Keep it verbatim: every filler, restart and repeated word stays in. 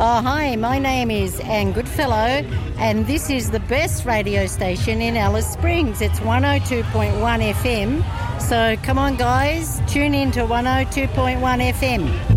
Oh, hi, my name is Anne Goodfellow, and this is the best radio station in Alice Springs. It's one oh two point one F M. So come on, guys, tune in to one oh two point one F M.